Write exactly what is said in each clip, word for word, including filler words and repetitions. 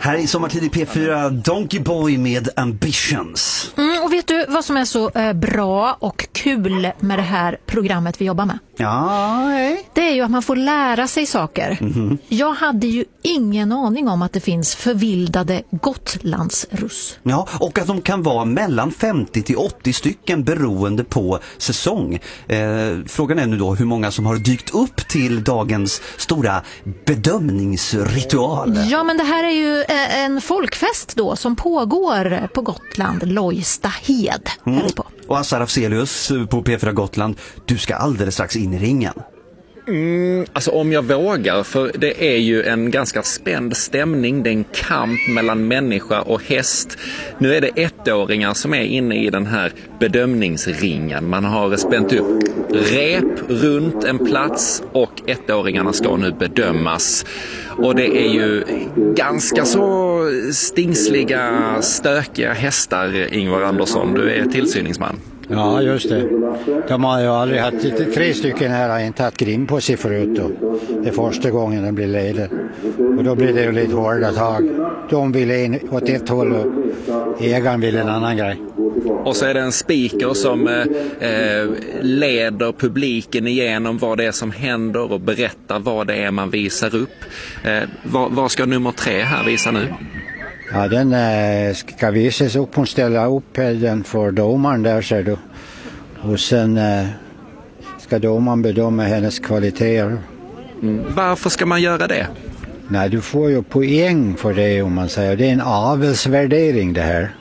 Här i Sommartid i P fyra, Donkey Boy med Ambitions. Mm, och vet du vad som är så eh, bra och kul med det här programmet vi jobbar med? Ja, nej. Det är ju att man får lära sig saker. Mm-hmm. Jag hade ju ingen aning om att det finns förvildade Gotlandsruss. Ja, och att de kan vara mellan femtio till åttio stycken beroende på säsong. Eh, frågan är nu då hur många som har dykt upp till dagens stora bedömningsritual. Ja, men det här är ju en folkfest då som pågår på Gotland, Lojstahed. Mm. Är vi på. Och Assar Afzelius på P fyra Gotland, du ska alldeles strax in i ringen. Mm, alltså om jag vågar, för det är ju en ganska spänd stämning. Det är en kamp mellan människa och häst. Nu är det ettåringar som är inne i den här bedömningsringen. Man har spänt upp rep runt en plats och ettåringarna ska nu bedömas. Och det är ju ganska så stingsliga, stökiga hästar, Ingvar Andersson. Du är tillsyningsman. Ja, just det. De har ju aldrig haft, tre stycken här har inte haft grim på sig förut då. Det är första gången de blir leder. Och då blir det ju lite hårda tag. De vill en åt ett håll och ägaren vill en annan grej. Och så är det en speaker som eh, leder publiken igenom vad det är som händer och berättar vad det är man visar upp. Eh, vad, vad ska nummer tre här visa nu? Ja, den äh, ska visas upp. Hon ställer upp den för domaren där, ser du. Och sen äh, ska domaren bedöma hennes kvaliteter. Mm. Varför ska man göra det? Nej, du får ju poäng för det, om man säger. Det är en avelsvärdering det här.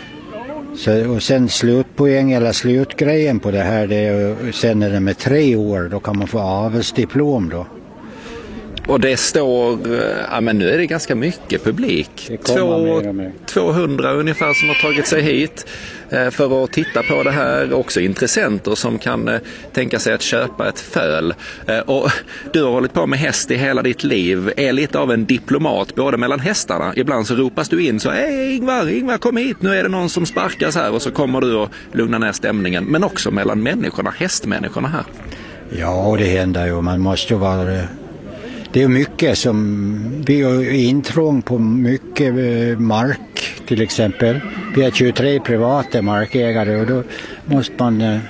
Så, och sen slutpoäng eller slutgrejen på det här, det är, sen är det med tre år, då kan man få avelsdiplom då. Och det står, ja men nu är det ganska mycket publik. Två, mer mer. tvåhundra ungefär som har tagit sig hit för att titta på det här. Också intressenter som kan tänka sig att köpa ett föl. Och du har hållit på med häst i hela ditt liv. Är lite av en diplomat både mellan hästarna. Ibland så ropas du in så, hej Ingvar, Ingvar kom hit. Nu är det någon som sparkas här. Och så kommer du och lugnar ner stämningen. Men också mellan människorna, hästmänniskorna här. Ja, det händer ju. Man måste ju vara... Det är mycket som, vi har intrång på mycket mark till exempel. Vi har tjugotre privata markägare och då måste man eh,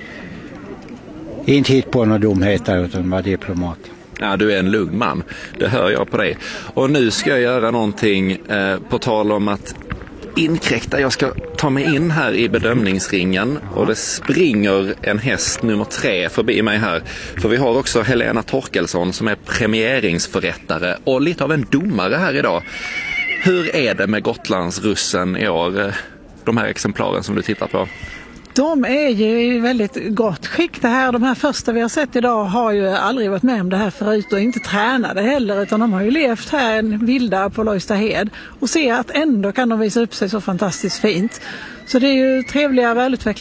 inte hitta på några dumheter utan vara diplomat. Ja, du är en lugn man. Det hör jag på dig. Och nu ska jag göra någonting eh, på tal om att inkräkta. Jag ska ta mig in här i bedömningsringen och det springer en häst nummer tre förbi mig här. För vi har också Helena Torkelsson som är premieringsförrättare och lite av en domare här idag. Hur är det med Gotlandsrussen i år? De här exemplaren som du tittar på. De är ju i väldigt gott skick det här. De här första vi har sett idag har ju aldrig varit med om det här förut och inte tränade heller, utan de har ju levt här en vilda på Lojstahed och ser att ändå kan de visa upp sig så fantastiskt fint. Så det är ju trevliga, välutvecklade